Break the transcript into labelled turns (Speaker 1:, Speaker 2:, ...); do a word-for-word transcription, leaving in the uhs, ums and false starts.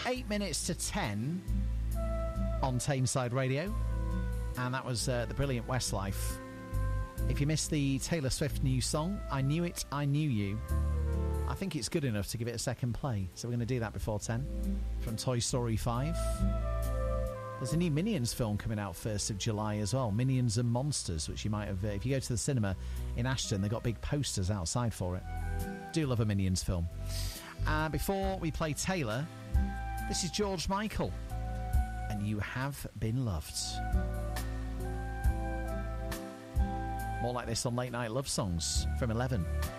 Speaker 1: Eight minutes to ten on Tameside Radio. And that was uh, the brilliant Westlife. If you missed the Taylor Swift new song, I Knew It, I Knew You, I think it's good enough to give it a second play. So we're going to do that before ten. From Toy Story five. There's a new Minions film coming out first of July as well. Minions and Monsters, which you might have... Uh, if you go to the cinema in Ashton, they've got big posters outside for it. Do love a Minions film. Uh, before we play Taylor, this is George Michael. And You Have Been Loved. More like this on Late Night Love Songs from eleven.